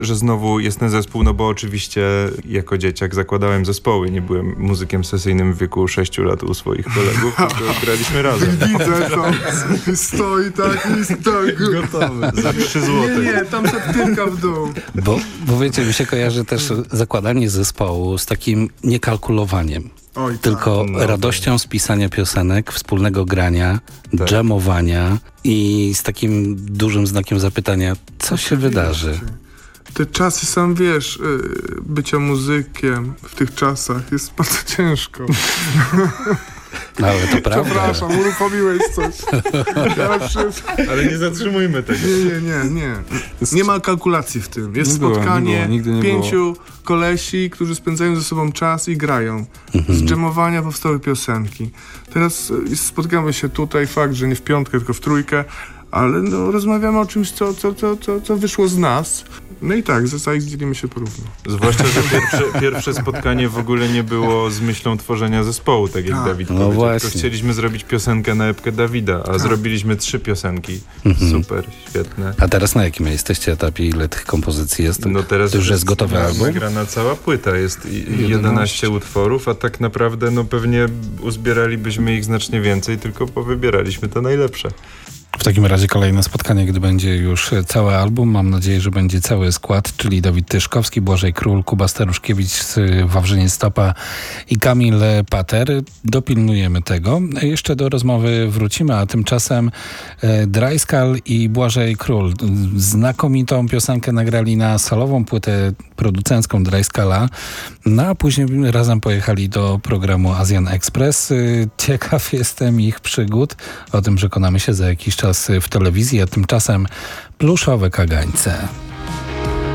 że znowu jest ten zespół, no bo oczywiście jako dzieciak zakładałem zespoły. Nie byłem muzykiem sesyjnym w wieku 6 lat u swoich kolegów, tylko graliśmy razem. Widzę to. Stoi tak i tak. Gotowy. Za 3 złote. Nie, tam septynka w dół. Bo wiecie, mi się kojarzy też zakładanie zespołu z takim niekalkulowaniem. Oj, tak. Tylko radością z pisania piosenek, wspólnego grania, dżemowania i z takim dużym znakiem zapytania, co się wydarzy. Te czasy są, wiesz, bycia muzykiem w tych czasach jest bardzo ciężko. Ale to prawda. Przepraszam, uruchomiłeś coś. Ale nie zatrzymujmy tego. Nie. Nie ma kalkulacji w tym. Jest spotkanie nigdy nie 5 kolesi, którzy spędzają ze sobą czas i grają. Z dżemowania powstały piosenki. Teraz spotykamy się tutaj, fakt, że nie w piątkę, tylko w trójkę, ale no, rozmawiamy o czymś, co wyszło z nas. No i tak, dzielimy się porówno. Zwłaszcza, że pierwsze spotkanie w ogóle nie było z myślą tworzenia zespołu, tak jak Dawid powiedział. Właśnie. Tylko chcieliśmy zrobić piosenkę na epkę Dawida, a zrobiliśmy 3 piosenki. Super, świetne. A teraz na jakim jesteście etapie? Ile tych kompozycji jest? No teraz to już jest gotowy album? Nagrana cała płyta, jest 11 utworów, a tak naprawdę no pewnie uzbieralibyśmy ich znacznie więcej, tylko powybieraliśmy te najlepsze. W takim razie kolejne spotkanie, gdy będzie już cały album. Mam nadzieję, że będzie cały skład, czyli Dawid Tyszkowski, Błażej Król, Kuba Staruszkiewicz, Wawrzyniec Stopa i Kamil Pater. Dopilnujemy tego. Jeszcze do rozmowy wrócimy, a tymczasem Dryskal i Błażej Król. Znakomitą piosenkę nagrali na solową płytę producencką Dryskala, no a później razem pojechali do programu Asian Express. Ciekaw jestem ich przygód. O tym przekonamy się za jakiś czas w telewizji, a tymczasem pluszowe kagańce.